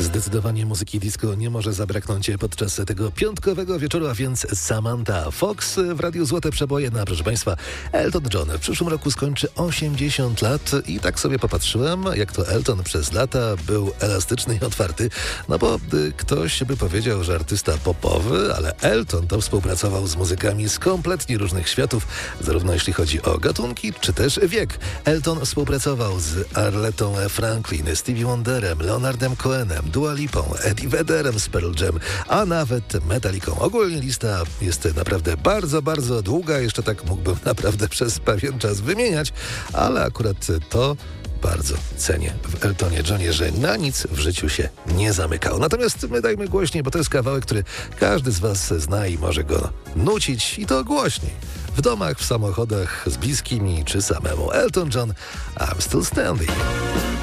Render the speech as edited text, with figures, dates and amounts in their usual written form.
Zdecydowanie muzyki disco nie może zabraknąć podczas tego piątkowego wieczoru, a więc Samantha Fox w Radiu Złote Przeboje. No, proszę Państwa, Elton John w przyszłym roku skończy 80 lat i tak sobie popatrzyłem, jak to Elton przez lata był elastyczny i otwarty, no bo ktoś by powiedział, że artysta popowy, ale Elton to współpracował z muzykami z kompletnie różnych światów, zarówno jeśli chodzi o gatunki, czy też wiek. Elton współpracował z Aretą Franklin, Stevie Wonderem, Leonardem Cohenem, Dua Lipą, Eddie Vedderem z Pearl Jam, a nawet Metallicą. Ogólnie lista jest naprawdę bardzo, bardzo długa. Jeszcze tak mógłbym naprawdę przez pewien czas wymieniać, ale akurat to bardzo cenię w Eltonie Johnie, że na nic w życiu się nie zamykał. Natomiast my dajmy głośniej, bo to jest kawałek, który każdy z Was zna i może go nucić i to głośniej. W domach, w samochodach, z bliskimi czy samemu. Elton John, I'm Still Standing.